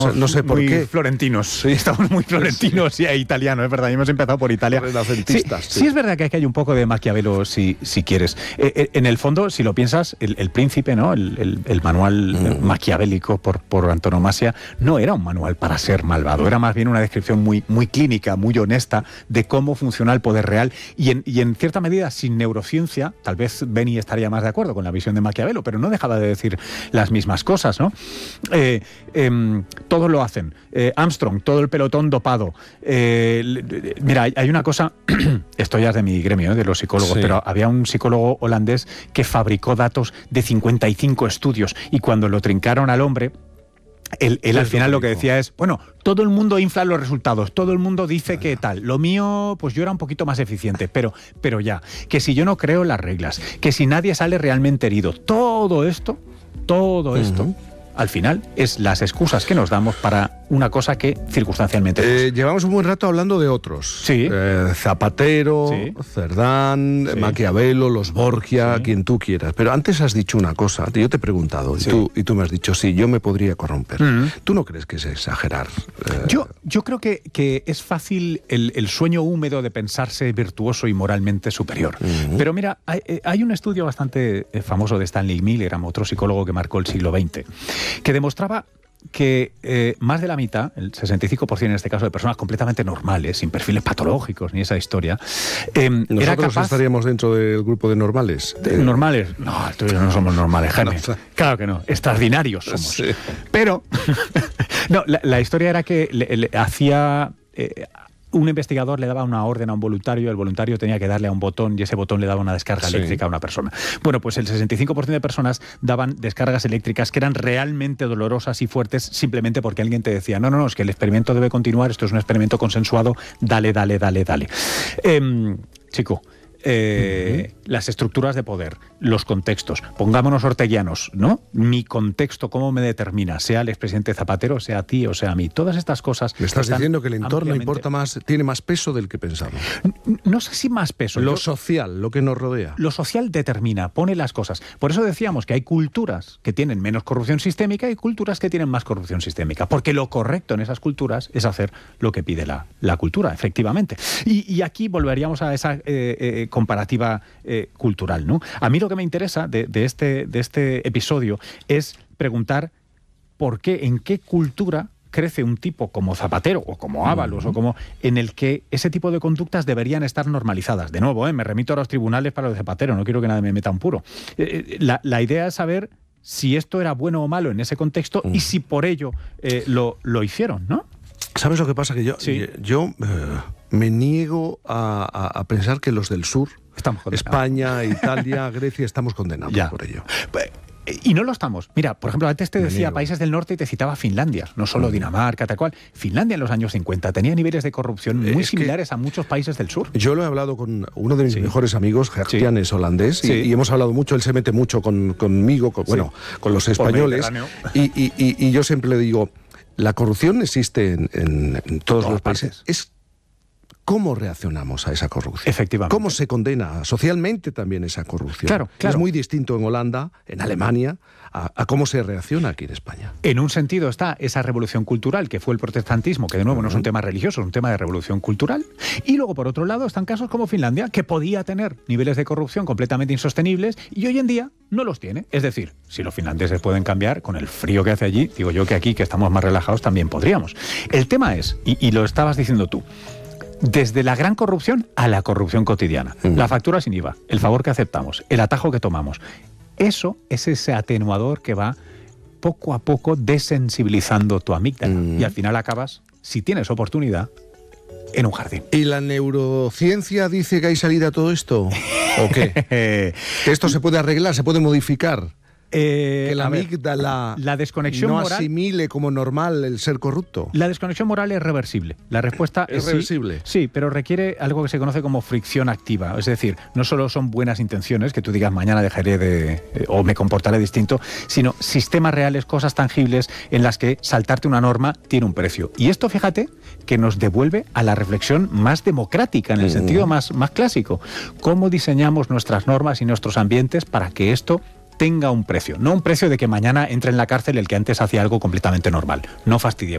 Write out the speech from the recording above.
No sé por qué. Florentinos, sí, estamos muy florentinos y italianos, es verdad, y hemos empezado por Italia. Renacentistas. Sí, es verdad que aquí hay un poco de Maquiavelo, si quieres. En el fondo, si lo piensas, el Príncipe, ¿no? El manual maquiavélico por antonomasia, no era un manual para ser malvado, era más bien una descripción muy clínica, muy honesta de cómo funciona el poder real y en cierta medida, sin neurociencia, tal vez Beni estaría más de acuerdo con la visión de Maquiavelo, pero no dejaba de decir las mismas cosas, ¿no? Todos lo hacen. Armstrong, todo el pelotón dopado. Mira, hay una cosa, esto ya es de mi gremio, de los psicólogos, sí. Pero había un psicólogo holandés que fabricó datos de 55 estudios y cuando lo trincaron al hombre, él al final lo que decía es, bueno, todo el mundo infla los resultados, todo el mundo dice que tal, lo mío, pues yo era un poquito más eficiente, pero ya, que si yo no creo en las reglas, que si nadie sale realmente herido, todo esto, al final es las excusas que nos damos para una cosa que circunstancialmente llevamos un buen rato hablando de otros. Sí. Zapatero, sí. Cerdán, sí. Maquiavelo, los Borgia, sí. Quien tú quieras. Pero antes has dicho una cosa, yo te he preguntado, sí. y tú me has dicho, sí, yo me podría corromper. ¿Tú no crees que es exagerar? Yo creo que es fácil el sueño húmedo de pensarse virtuoso y moralmente superior. Pero mira, hay un estudio bastante famoso de Stanley Milgram, otro psicólogo que marcó el siglo XX, que demostraba que más de la mitad, el 65% en este caso, de personas completamente normales, sin perfiles patológicos ni esa historia, ¿nosotros era capaz... estaríamos dentro del grupo de normales? ¿Normales? No, no somos normales, Jaime. No. Claro que no, extraordinarios somos. Sí. Pero, no, la historia era que le hacía... un investigador le daba una orden a un voluntario, el voluntario tenía que darle a un botón y ese botón le daba una descarga eléctrica a una persona. Bueno, pues el 65% de personas daban descargas eléctricas que eran realmente dolorosas y fuertes simplemente porque alguien te decía, no, es que el experimento debe continuar, esto es un experimento consensuado, dale. Chico, las estructuras de poder, los contextos, pongámonos orteguianos, ¿no? Mi contexto, ¿cómo me determina? Sea el expresidente Zapatero, sea a ti o sea a mí. Todas estas cosas... Me estás diciendo que el entorno importa más, tiene más peso del que pensamos. No sé si más peso. Lo social, lo que nos rodea. Lo social determina, pone las cosas. Por eso decíamos que hay culturas que tienen menos corrupción sistémica y culturas que tienen más corrupción sistémica. Porque lo correcto en esas culturas es hacer lo que pide la cultura, efectivamente. Y aquí volveríamos a esa comparativa cultural, ¿no? A mí lo que me interesa de este episodio es preguntar por qué, en qué cultura crece un tipo como Zapatero o como Ábalos o como en el que ese tipo de conductas deberían estar normalizadas. De nuevo, me remito a los tribunales para lo de Zapatero, no quiero que nadie me meta un puro. La idea es saber si esto era bueno o malo en ese contexto y si por ello lo hicieron, ¿no? ¿Sabes lo que pasa? Que yo me niego a pensar que los del sur, España, Italia, Grecia, estamos condenados por ello. Y no lo estamos. Mira, por ejemplo, antes te decía países del norte y te citaba Finlandia, no solo Dinamarca, tal cual. Finlandia en los años 50 tenía niveles de corrupción muy similares a muchos países del sur. Yo lo he hablado con uno de mis mejores amigos, Gert-Jan, es holandés, y hemos hablado mucho, él se mete mucho conmigo, con los españoles, y yo siempre le digo, la corrupción existe en todos los países. Es ¿cómo reaccionamos a esa corrupción? Efectivamente. ¿Cómo se condena socialmente también esa corrupción? Claro. Es muy distinto en Holanda, en Alemania, a cómo se reacciona aquí en España. En un sentido está esa revolución cultural que fue el protestantismo, que de nuevo no es un tema religioso, es un tema de revolución cultural. Y luego, por otro lado, están casos como Finlandia, que podía tener niveles de corrupción completamente insostenibles y hoy en día no los tiene. Es decir, si los finlandeses pueden cambiar, con el frío que hace allí, digo yo que aquí, que estamos más relajados, también podríamos. El tema es, y lo estabas diciendo tú, desde la gran corrupción a la corrupción cotidiana. La factura sin IVA, el favor que aceptamos, el atajo que tomamos. Eso es ese atenuador que va poco a poco desensibilizando tu amígdala. Y al final acabas, si tienes oportunidad, en un jardín. ¿Y la neurociencia dice que hay salida a todo esto? ¿O qué? ¿Que esto se puede arreglar, se puede modificar? Que la amígdala la desconexión no moral, asimile como normal el ser corrupto. La desconexión moral es reversible. La respuesta es reversible. Sí, pero requiere algo que se conoce como fricción activa. Es decir, no solo son buenas intenciones, que tú digas mañana dejaré o me comportaré distinto, sino sistemas reales, cosas tangibles en las que saltarte una norma tiene un precio. Y esto, fíjate, que nos devuelve a la reflexión más democrática, en el sentido más clásico. ¿Cómo diseñamos nuestras normas y nuestros ambientes para que esto tenga un precio? No un precio de que mañana entre en la cárcel el que antes hacía algo completamente normal. No fastidiemos.